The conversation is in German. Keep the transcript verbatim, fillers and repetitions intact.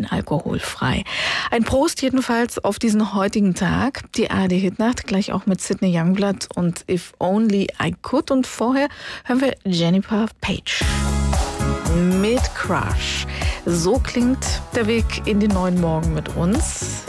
rein alkoholfrei. Ein Prost jedenfalls auf diesen heutigen Tag. Die A R D-Hitnacht, gleich auch mit Sidney Youngblood und If Only I Could. Und vorher hören wir Jennifer Page mit Crush. So klingt der Weg in den neuen Morgen mit uns.